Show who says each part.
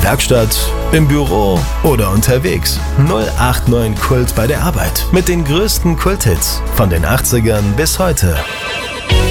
Speaker 1: Werkstatt, im Büro oder unterwegs. 089 Kult bei der Arbeit mit den größten Kulthits von den 80ern bis heute.